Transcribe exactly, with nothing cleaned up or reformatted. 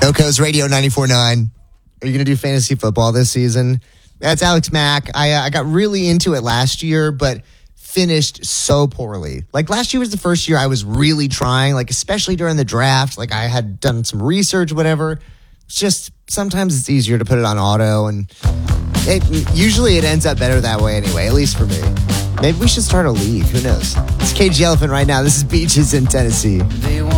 JoCo's Radio ninety-four point nine. Are you going to do fantasy football this season? That's Alex Mack. I, uh, I got really into it last year, but finished so poorly. Like, last year was the first year I was really trying, like, especially during the draft. Like, I had done some research, whatever. It's just, sometimes it's easier to put it on auto, and it, usually it ends up better that way anyway, at league for me. Maybe we should start a league. Who knows? It's Cage the Elephant right now. This is Beaches in Tennessee.